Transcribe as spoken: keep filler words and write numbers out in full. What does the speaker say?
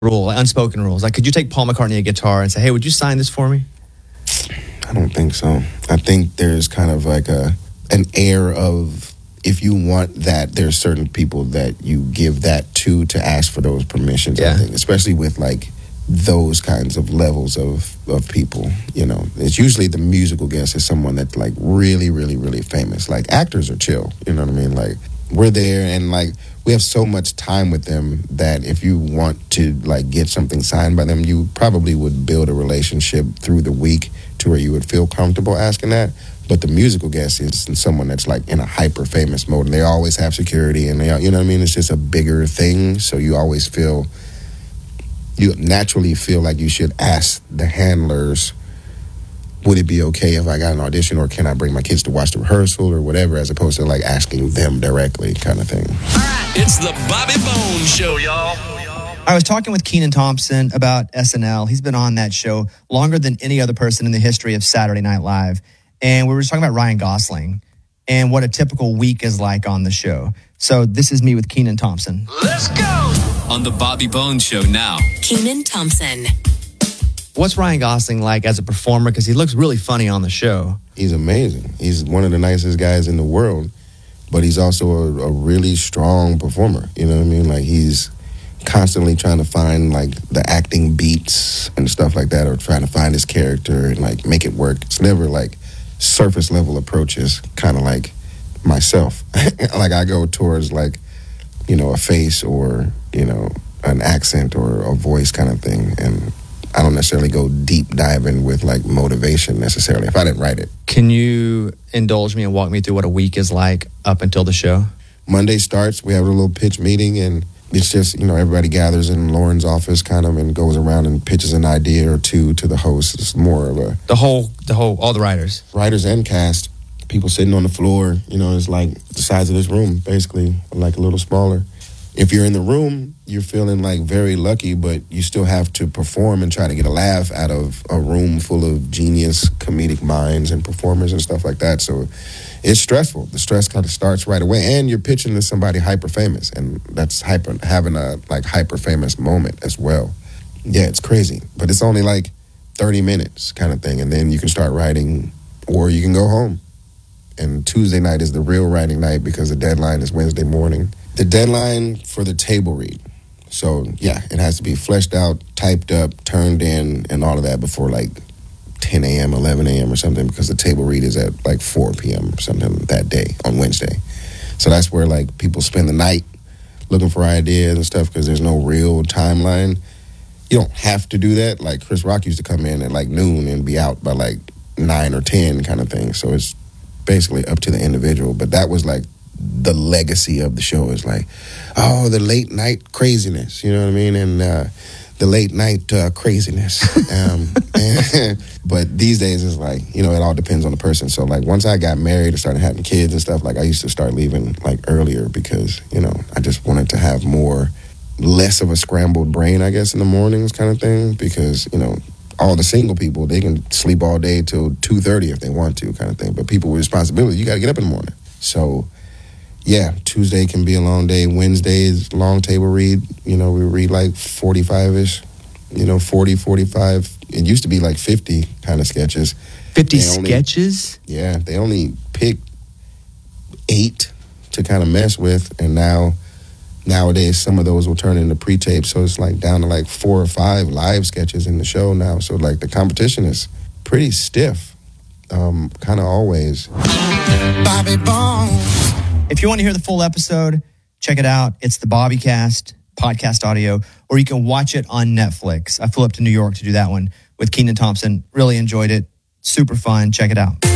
rule, like unspoken rules? Like, could you take Paul McCartney a guitar and say, hey, would you sign this for me? I don't think so. I think there's kind of like a an air of, if you want that, there's certain people that you give that to to ask for those permissions. Yeah. I think, especially with like those kinds of levels of, of people, you know. It's usually the musical guest is someone that's like really, really, really famous. Like actors are chill, you know what I mean? Like we're there and like we have so much time with them that if you want to like get something signed by them, you probably would build a relationship through the week to where you would feel comfortable asking that. But the musical guest is someone that's like in a hyper famous mode and they always have security and they, you know what I mean? It's just a bigger thing. So you always feel, you naturally feel like you should ask the handlers, would it be okay if I got an audition or can I bring my kids to watch the rehearsal or whatever, as opposed to like asking them directly kind of thing. It's the Bobby Bones Show, y'all. I was talking with Kenan Thompson about S N L. He's been on that show longer than any other person in the history of Saturday Night Live. And we were just talking about Ryan Gosling and what a typical week is like on the show. So this is me with Kenan Thompson. Let's go! On the Bobby Bones Show now. Kenan Thompson. What's Ryan Gosling like as a performer? Because he looks really funny on the show. He's amazing. He's one of the nicest guys in the world, but he's also a, a really strong performer. You know what I mean? Like he's constantly trying to find like the acting beats and stuff like that, or trying to find his character and like make it work. It's never like surface level approaches, kind of like myself. Like I go towards like, you know, a face or, you know, an accent or a voice kind of thing. And I don't necessarily go deep diving with like motivation necessarily if I didn't write it. Can you indulge me and walk me through what a week is like up until the show? Monday starts, we have a little pitch meeting and it's just, you know, everybody gathers in Lauren's office kind of and goes around and pitches an idea or two to the host. It's more of a... The whole, the whole, all the writers. Writers and cast. People sitting on the floor, you know, it's like the size of this room, basically, like a little smaller. If you're in the room, you're feeling like very lucky, but you still have to perform and try to get a laugh out of a room full of genius comedic minds and performers and stuff like that. So it's stressful. The stress kind of starts right away, and you're pitching to somebody hyper famous, and that's hyper having a like hyper famous moment as well. Yeah, it's crazy, but it's only like thirty minutes kind of thing, and then you can start writing, or you can go home. And Tuesday night is the real writing night because the deadline is Wednesday morning. The deadline for the table read. So yeah, it has to be fleshed out, typed up, turned in, and all of that before like ten a.m., eleven a.m. or something, because the table read is at like four p.m. or something that day on Wednesday. So that's where like people spend the night looking for ideas and stuff because there's no real timeline. You don't have to do that. Like Chris Rock used to come in at like noon and be out by like nine or ten kind of thing. So it's basically up to the individual. But that was like the legacy of the show is like, oh, the late night craziness, you know what I mean? And uh, the late night uh, craziness. Um, and, but these days it's like, you know, it all depends on the person. So like once I got married and started having kids and stuff, like I used to start leaving like earlier because, you know, I just wanted to have more, less of a scrambled brain, I guess, in the mornings kind of thing, because, you know, all the single people, they can sleep all day till two thirty if they want to kind of thing. But people with responsibility, you got to get up in the morning. So yeah, Tuesday can be a long day. Wednesday is long table read. You know, we read like forty-five-ish, you know, forty, forty-five. It used to be like fifty kind of sketches. fifty They only- sketches? Yeah, they only picked eight to kind of mess with. And now, nowadays, some of those will turn into pre-tape. So it's like down to like four or five live sketches in the show now. So like the competition is pretty stiff, um, kind of always. Bobby Bones. If you want to hear the full episode, check it out. It's the Bobbycast podcast audio, or you can watch it on Netflix. I flew up to New York to do that one with Kenan Thompson. Really enjoyed it. Super fun. Check it out.